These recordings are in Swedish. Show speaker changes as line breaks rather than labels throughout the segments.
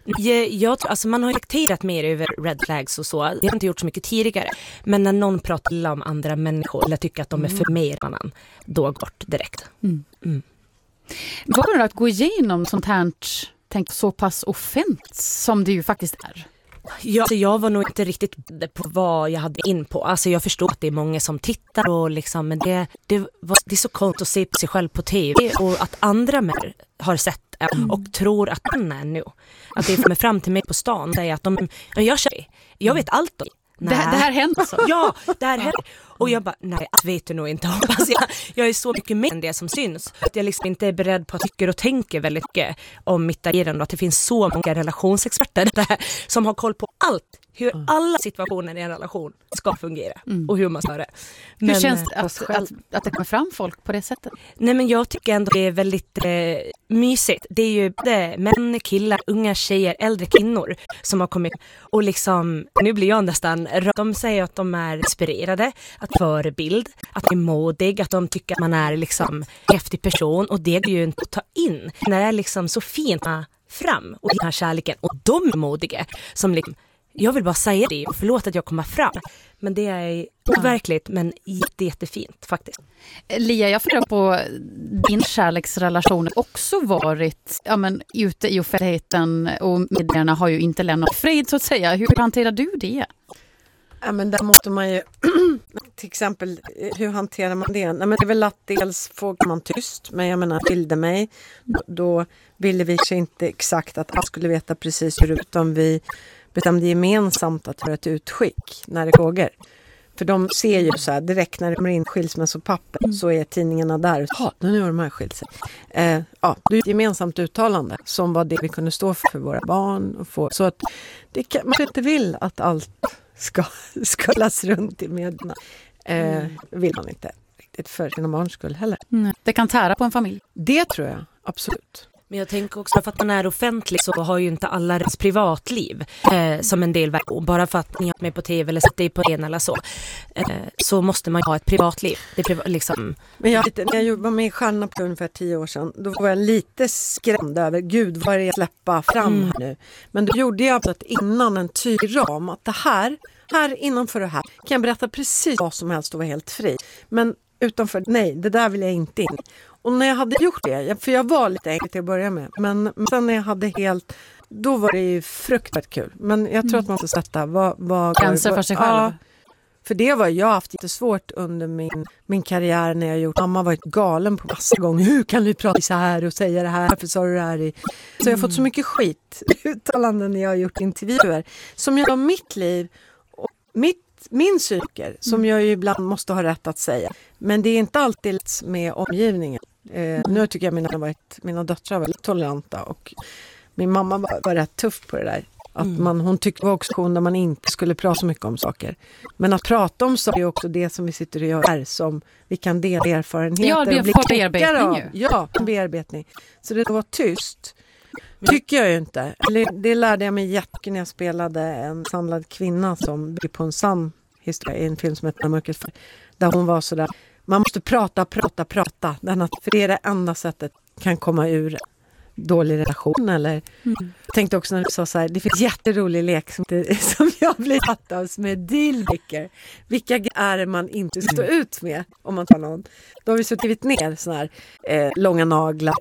Jag tror, alltså man har reflekterat mer över red flags och så. Det har inte gjort så mycket tidigare. Men när någon pratar illa om andra människor eller tycker att de är för mer än annan, då går det direkt.
Vad var det att gå igenom sånt här så pass offentligt som det ju faktiskt är?
Jag var nog inte riktigt på vad jag hade in på. Alltså jag förstår att det är många som tittar och liksom, men det är så konstigt att se på sig själv på tv och att andra mer har sett och tror att den är nu. Att det kommer fram till mig på stan och säger att jag vet allt om.
Det här händer så.
Ja, det här händer. Och jag bara, nej, det vet du nog inte. Hoppas jag är så mycket mer än det som syns. Att jag liksom inte är beredd på att tycka och tänka väldigt mycket om mitt agerande. Att det finns så många relationsexperter där som har koll på allt. Hur alla situationer i en relation ska fungera. Och hur man ska det.
Hur känns det att det kommer fram folk på det sättet?
Nej, men jag tycker ändå det är väldigt mysigt. Det är ju män, killar, unga tjejer, äldre kvinnor som har kommit. Och liksom, nu blir jag nästan, de säger att de är inspirerade, att förebild, att de är modig, att de tycker att man är liksom häftig person. Och det är ju inte att ta in. När det är liksom så fint fram och den här kärleken. Och de är modiga som liksom, jag vill bara säga det och förlåt att jag kommer fram. Men det är overkligt men jättefint faktiskt.
Lia, jag funderar på din kärleksrelation också varit ute i offentligheten och medierna har ju inte lämnat fred så att säga. Hur hanterar du det?
Ja, men där måste man ju till exempel, hur hanterar man det? Nej, men det är väl att dels får man tyst, men jag menar, bilde mig, då ville vi inte exakt att alla skulle veta precis hur, utan vi bestämde gemensamt att göra ett utskick när det frågar. För de ser ju så här, direkt när det kommer in skilsmässopapper så är tidningarna där. Nu har de här skilt sig. Det är ett gemensamt uttalande som var det vi kunde stå för våra barn. Och få. Så att man inte vill att allt ska skullas runt i medierna. Vill man inte riktigt för sina barns skull heller.
Det kan tära på en familj.
Det tror jag, absolut.
Men jag tänker också för att man är offentlig så har ju inte alla rätt privatliv som en del verkar. Bara för att ni har med på tv eller sätter på en eller så måste man ha ett privatliv. Det är liksom. Men
när jag var med i Stjärnorna på ungefär 10 år sedan, då var jag lite skrämd över, gud vad är det jag släppa fram här nu. Men då gjorde jag att innan en tydlig ram att det här innanför det här kan jag berätta precis vad som helst och vara helt fri. Men utanför, nej, det där vill jag inte in. Och när jag hade gjort det, för jag var lite äcklig till att börja med, men sen när jag hade då var det ju fruktansvärt kul. Men jag tror att man måste sätta vad
gränser för sig själv.
Ja, för det var jag haft jättesvårt under min karriär när jag gjort. Mamma varit galen på massa gånger. Hur kan du prata så här och säga det här? Varför sa du det här? Så jag har fått så mycket skit uttalanden när jag har gjort intervjuer som jag har mitt liv och min psyker som jag ju ibland måste ha rätt att säga. Men det är inte alltid med omgivningen. Nu tycker jag mina döttrar var väldigt toleranta och min mamma var rätt tuff på det där. Att hon tyckte det var också där man inte skulle prata så mycket om saker. Men att prata om saker är också det som vi sitter och gör här, som vi kan dela erfarenheter.
Ja, det är bearbetning ju.
Ja, bearbetning. Så det var tyst. Tycker jag ju inte. Det lärde jag mig jättemycket när jag spelade en samlad kvinna som blir på en sann historia i en film som heter Mörkret. Där hon var sådär, man måste prata. För det är det enda sättet kan komma ur dålig relation. Eller jag tänkte också när du sa så här, det finns jätterolig lek som jag blir satt av som är dealbreaker. Vilka är det man inte ska stå ut med om man tar någon? Då har vi skrivit ner såna här långa naglar,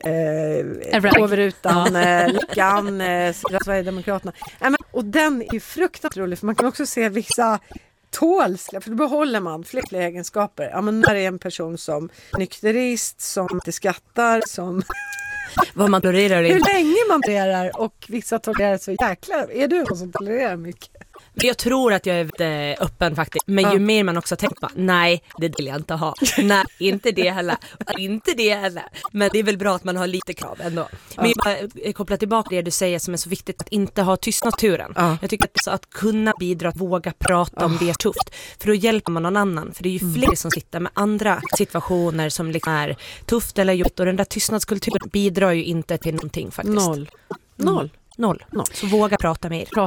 överutan, lyckan, Sverigedemokraterna. Och den är ju fruktansvärt rolig, för man kan också se vissa för då behåller man fler egenskaper. Ja, men när det är en person som nykterist, som inte skrattar, som
vad man tolererar.
Hur länge man tolererar, och vissa tolererar så jäklar. Är du någon som tolererar mycket?
Jag tror att jag är öppen faktiskt. Men ju mer man också tänker på, nej, det vill jag inte ha. Nej, inte det heller. Men det är väl bra att man har lite krav ändå. Men jag kopplar tillbaka till det du säger som är så viktigt, att inte ha tystnaturen. Jag tycker att kunna bidra, att våga prata om det är tufft. För då hjälper man någon annan. För det är ju fler som sitter med andra situationer som liksom är tufft eller gjort. Och den där tystnadskulturen bidrar ju inte till någonting faktiskt.
Noll.
Så våga prata mer.